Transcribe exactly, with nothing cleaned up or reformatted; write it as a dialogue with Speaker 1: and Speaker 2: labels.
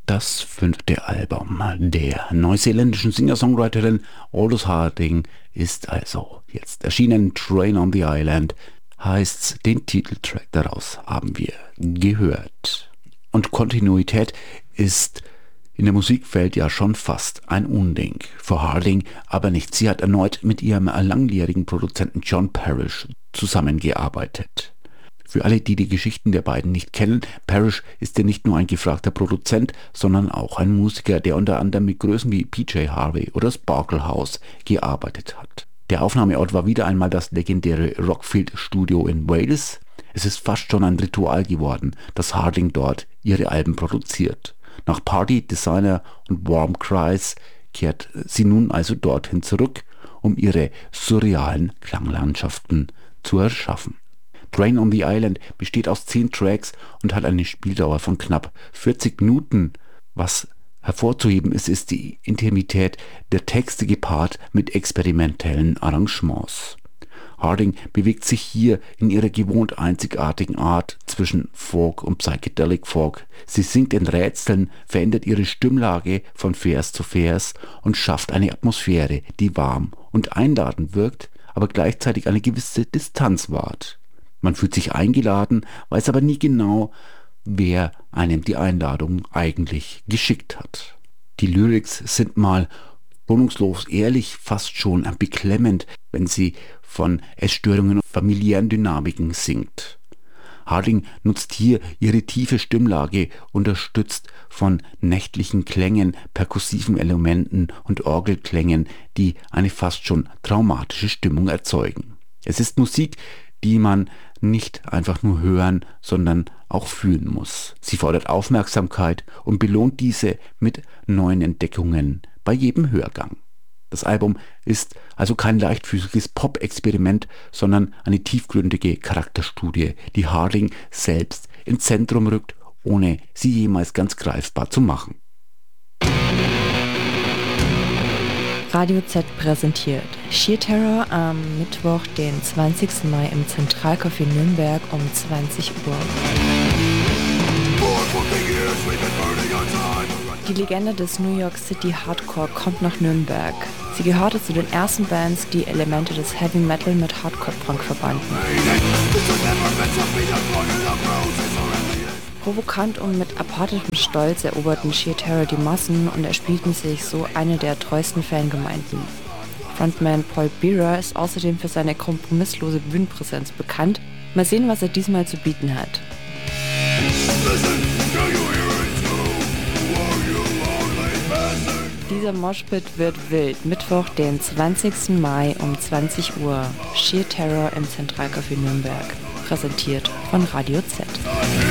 Speaker 1: Das fünfte Album der neuseeländischen Singer-Songwriterin Aldous Harding ist also jetzt erschienen. Train on the Island heißt's, den Titeltrack daraus haben wir gehört. Und Kontinuität ist in der Musikwelt ja schon fast ein Unding. Für Harding aber nicht. Sie hat erneut mit ihrem langjährigen Produzenten John Parish zusammengearbeitet. Für alle, die die Geschichten der beiden nicht kennen, Parish ist ja nicht nur ein gefragter Produzent, sondern auch ein Musiker, der unter anderem mit Größen wie P J Harvey oder Sparkle House gearbeitet hat. Der Aufnahmeort war wieder einmal das legendäre Rockfield Studio in Wales. Es ist fast schon ein Ritual geworden, dass Harding dort ihre Alben produziert. Nach Party, Designer und Warm Cries kehrt sie nun also dorthin zurück, um ihre surrealen Klanglandschaften zu erschaffen. Train on the Island besteht aus zehn Tracks und hat eine Spieldauer von knapp vierzig Minuten. Was hervorzuheben ist, ist die Intimität der Texte gepaart mit experimentellen Arrangements. Harding bewegt sich hier in ihrer gewohnt einzigartigen Art zwischen Folk und Psychedelic Folk. Sie singt in Rätseln, verändert ihre Stimmlage von Vers zu Vers und schafft eine Atmosphäre, die warm und einladend wirkt, aber gleichzeitig eine gewisse Distanz wahrt. Man fühlt sich eingeladen, weiß aber nie genau, wer einem die Einladung eigentlich geschickt hat. Die Lyrics sind mal wohnungslos ehrlich, fast schon beklemmend, wenn sie von Essstörungen und familiären Dynamiken singt. Harding nutzt hier ihre tiefe Stimmlage, unterstützt von nächtlichen Klängen, perkussiven Elementen und Orgelklängen, die eine fast schon traumatische Stimmung erzeugen. Es ist Musik, die man nicht einfach nur hören, sondern auch fühlen muss. Sie fordert Aufmerksamkeit und belohnt diese mit neuen Entdeckungen bei jedem Hörgang. Das Album ist also kein leichtfüßiges Pop-Experiment, sondern eine tiefgründige Charakterstudie, die Harding selbst ins Zentrum rückt, ohne sie jemals ganz greifbar zu machen.
Speaker 2: Radio Z präsentiert Sheer Terror am Mittwoch, den zwanzigsten Mai im Zentralcafé Nürnberg um zwanzig Uhr. Die Legende des New York City Hardcore kommt nach Nürnberg. Sie gehörte zu den ersten Bands, die Elemente des Heavy Metal mit Hardcore-Punk verbanden. Provokant und mit apartigem Stolz eroberten Sheer Terror die Massen und erspielten sich so eine der treuesten Fangemeinden. Frontman Paul Bearer ist außerdem für seine kompromisslose Bühnenpräsenz bekannt. Mal sehen, was er diesmal zu bieten hat. Dieser Moshpit wird wild. Mittwoch, den zwanzigsten Mai um zwanzig Uhr. Sheer Terror im Zentralcafé Nürnberg. Präsentiert von Radio Z.